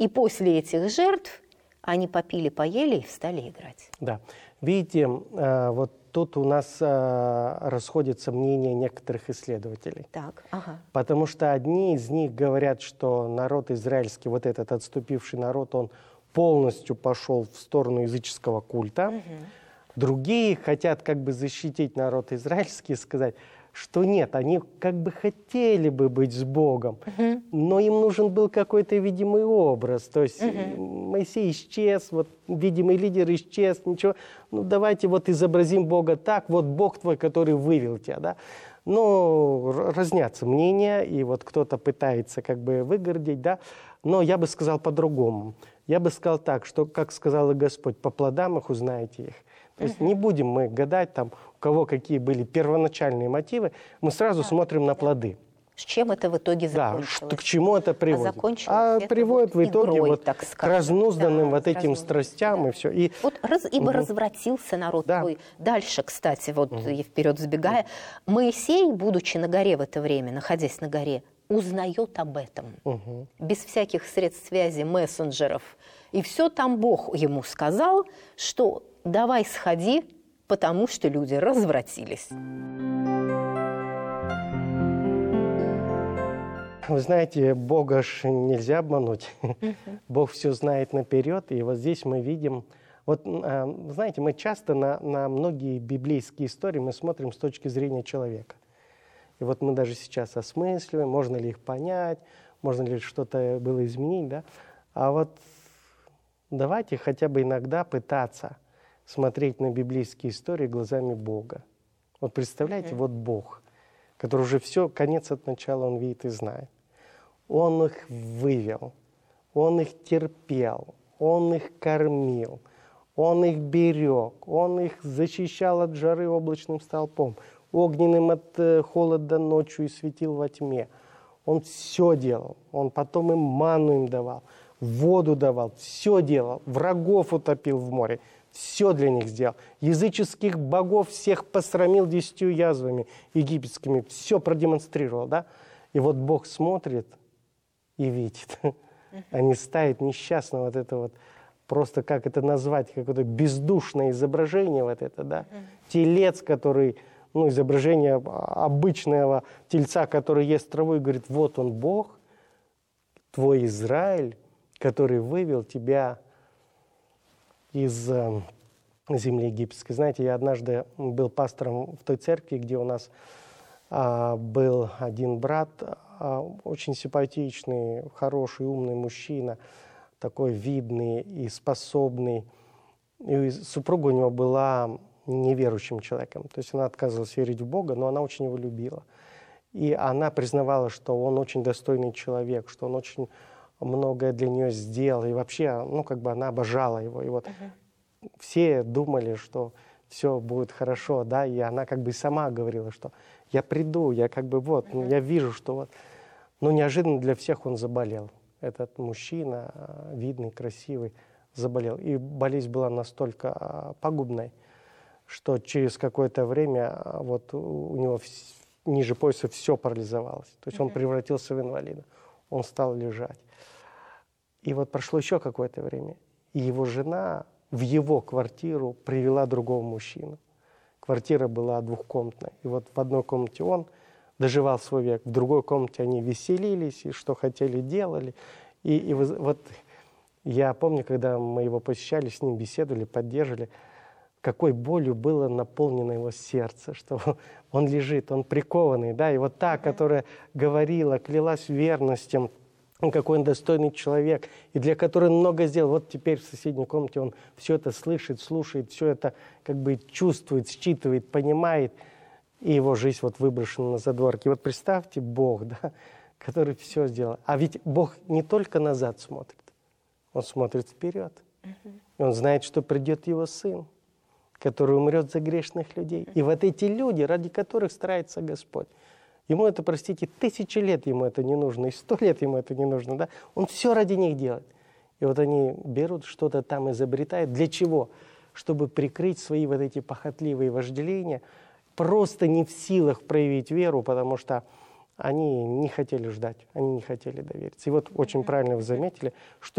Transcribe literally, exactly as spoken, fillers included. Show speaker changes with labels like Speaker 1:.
Speaker 1: И после этих жертв они попили, поели и стали играть.
Speaker 2: Да. Видите, вот тут у нас расходятся мнения некоторых исследователей.
Speaker 1: Так, ага.
Speaker 2: Потому что одни из них говорят, что народ израильский, вот этот отступивший народ, он полностью пошел в сторону языческого культа. Угу. Другие хотят как бы защитить народ израильский и сказать, что нет, они как бы хотели бы быть с Богом, uh-huh. но им нужен был какой-то видимый образ. То есть uh-huh. Моисей исчез, вот видимый лидер исчез, ничего. Ну давайте вот изобразим Бога так, вот Бог твой, который вывел тебя, да. Но разнятся мнения, и вот кто-то пытается как бы выгородить, да. Но я бы сказал по-другому. Я бы сказал так, что, как сказал и Господь, по плодам их узнаете их. То есть uh-huh. не будем мы гадать, там, у кого какие были первоначальные мотивы, мы сразу да, смотрим на плоды.
Speaker 1: С чем это в итоге закончилось? Да,
Speaker 2: что, к чему это приводит.
Speaker 1: А,
Speaker 2: а приводит
Speaker 1: вот
Speaker 2: в итоге
Speaker 1: игрой,
Speaker 2: вот
Speaker 1: так
Speaker 2: к разнузданным
Speaker 1: да,
Speaker 2: вот этим страстям
Speaker 1: да.
Speaker 2: и все. И...
Speaker 1: Вот раз, ибо угу. развратился народ
Speaker 2: да.
Speaker 1: твой. Дальше, кстати, вот
Speaker 2: угу.
Speaker 1: я вперед забегая, угу. Моисей, будучи на горе в это время, находясь на горе, узнает об этом. Угу. Без всяких средств связи, мессенджеров. И все там Бог ему сказал, что давай сходи, потому что люди развратились.
Speaker 2: Вы знаете, Бога ж нельзя обмануть. Uh-huh. Бог все знает наперед. И вот здесь мы видим... Вот, знаете, мы часто на, на многие библейские истории мы смотрим с точки зрения человека. И вот мы даже сейчас осмысливаем, можно ли их понять, можно ли что-то было изменить, да? А вот давайте хотя бы иногда пытаться смотреть на библейские истории глазами Бога. Вот представляете, mm-hmm. вот Бог, который уже все, конец от начала он видит и знает. Он их вывел, он их терпел, он их кормил, он их берег, он их защищал от жары облачным столпом, огненным от э, холода ночью и светил во тьме. Он все делал, он потом им манну им давал, воду давал, все делал, врагов утопил в море. Все для них сделал. Языческих богов всех посрамил десятью язвами египетскими. Все продемонстрировал, да? И вот Бог смотрит и видит. А не ставит несчастного вот это вот, просто как это назвать, какое-то бездушное изображение вот это, да? Телец, который, ну, изображение обычного тельца, который ест траву и говорит, вот он Бог, твой Израиль, который вывел тебя из э, земли египетской. Знаете, я однажды был пастором в той церкви, где у нас э, был один брат, э, очень симпатичный, хороший, умный мужчина, такой видный и способный. И супруга у него была неверующим человеком. То есть она отказывалась верить в Бога, но она очень его любила. И она признавала, что он очень достойный человек, что он очень многое для нее сделал, и вообще, ну, как бы она обожала его. И вот uh-huh. все думали, что все будет хорошо, да, и она как бы сама говорила, что я приду, я как бы вот, uh-huh. я вижу, что вот. Но неожиданно для всех он заболел. Этот мужчина, видный, красивый, заболел. И болезнь была настолько пагубной, что через какое-то время вот у него ниже пояса все парализовалось. То есть uh-huh. он превратился в инвалида. Он стал лежать. И вот прошло еще какое-то время, и его жена в его квартиру привела другого мужчину. Квартира была двухкомнатная. И вот в одной комнате он доживал свой век, в другой комнате они веселились, и что хотели, делали. И, и вот я помню, когда мы его посещали, с ним беседовали, поддерживали, какой болью было наполнено его сердце, что он лежит, он прикованный, да, и вот та, которая говорила, клялась верностью, какой он достойный человек, и для которого он много сделал. Вот теперь в соседней комнате он все это слышит, слушает, все это как бы чувствует, считывает, понимает, и его жизнь вот выброшена на задворки. И вот представьте Бог, да, который все сделал. А ведь Бог не только назад смотрит, Он смотрит вперед. Uh-huh. И Он знает, что придет Его Сын, который умрет за грешных людей. Uh-huh. И вот эти люди, ради которых старается Господь, Ему это, простите, тысячи лет ему это не нужно, и сто лет ему это не нужно, да? Он все ради них делает. И вот они берут, что-то там изобретают. Для чего? Чтобы прикрыть свои вот эти похотливые вожделения, просто не в силах проявить веру, потому что они не хотели ждать, они не хотели довериться. И вот очень правильно вы заметили, что